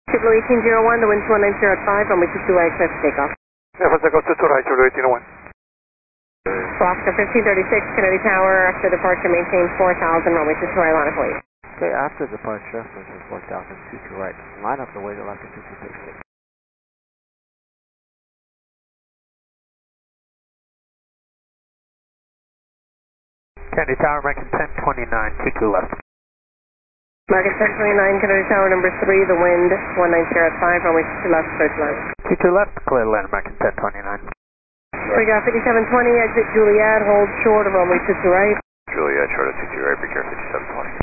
Blue 1801, the wind's 190 at 5, runway 22 right, clear for takeoff. San Francisco 22 right, Blue 1801. Oscar 1536, Kennedy Tower, after departure maintain 4000, runway 22 right, line of weight. Okay, after departure, which is 4022 right, line up the way to left and 2236. Kennedy Tower, American 1029, 22 left. American 1029, Kennedy Tower number 3, the wind 190 at 5, runway 22 left, clear to land. 22 left, clear to land, American 1029. We got 5720, exit Juliet, hold short of runway 22 right. Juliet, short of 22 right, be careful 5720.